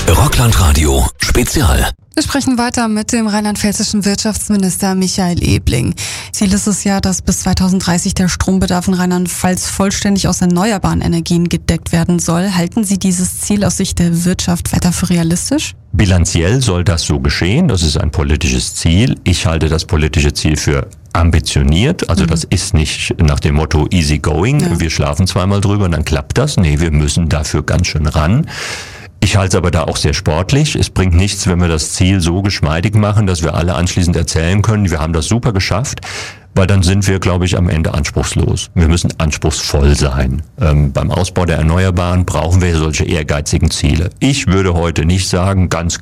Rockland-Radio Spezial. Wir sprechen weiter mit dem rheinland-pfälzischen Wirtschaftsminister Michael Ebling. Ziel ist es ja, dass bis 2030 der Strombedarf in Rheinland-Pfalz vollständig aus erneuerbaren Energien gedeckt werden soll. Halten Sie dieses Ziel aus Sicht der Wirtschaft weiter für realistisch? Bilanziell soll das so geschehen. Das ist ein politisches Ziel. Ich halte das politische Ziel für ambitioniert. Also das ist nicht nach dem Motto easy going. Ja. Wir schlafen zweimal drüber und dann klappt das. Nee, wir müssen dafür ganz schön ran. Ich halte es aber da auch sehr sportlich. Es bringt nichts, wenn wir das Ziel so geschmeidig machen, dass wir alle anschließend erzählen können, wir haben das super geschafft, weil dann sind wir, glaube ich, am Ende anspruchslos. Wir müssen anspruchsvoll sein. Beim Ausbau der Erneuerbaren brauchen wir solche ehrgeizigen Ziele. Ich würde heute nicht sagen, ganz